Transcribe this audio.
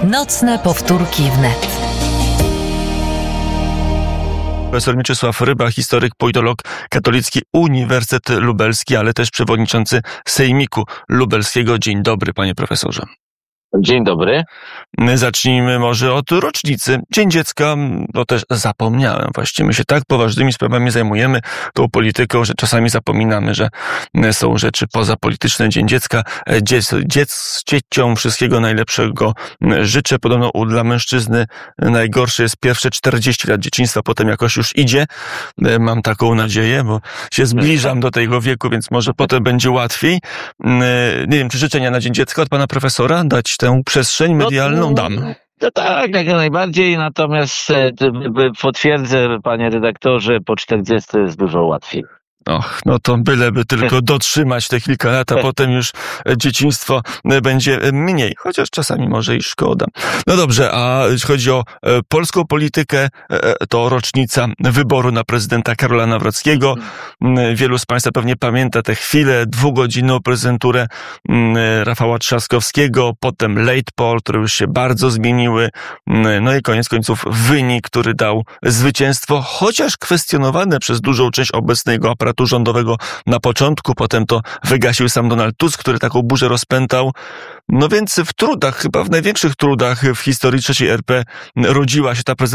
Nocne powtórki wnet. Profesor Mieczysław Ryba, historyk, politolog, Katolicki Uniwersytet Lubelski, ale też przewodniczący Sejmiku Lubelskiego. Dzień dobry, panie profesorze. Dzień dobry. Zacznijmy może od rocznicy. Dzień Dziecka, to też zapomniałem właściwie. My się tak poważnymi sprawami zajmujemy, tą polityką, że czasami zapominamy, że są rzeczy pozapolityczne. Dzień Dziecka. Dzieciom wszystkiego najlepszego życzę. Podobno dla mężczyzny najgorsze jest pierwsze 40 lat dzieciństwa, potem jakoś już idzie. Mam taką nadzieję, bo się zbliżam do tego wieku, więc może potem będzie łatwiej. Nie wiem, czy życzenia na Dzień Dziecka od pana profesora dać tę przestrzeń medialną? Dam. No tak, jak najbardziej, natomiast potwierdzę, panie redaktorze, po 40 jest dużo łatwiej. Och, no to byleby tylko dotrzymać te kilka lat, a potem już dzieciństwo będzie mniej, chociaż czasami może i szkoda. No dobrze, a jeśli chodzi o polską politykę, to rocznica wyboru na prezydenta Karola Nawrockiego. Wielu z państwa pewnie pamięta tę chwilę, 2-godzinną prezenturę Rafała Trzaskowskiego, potem late poll, które już się bardzo zmieniły, no i koniec końców wynik, który dał zwycięstwo, chociaż kwestionowane przez dużą część obecnego aparatu rządowego na początku, potem to wygasił sam Donald Tusk, który taką burzę rozpętał. No więc w trudach, chyba w największych trudach w historii III RP rodziła się ta prezydencja.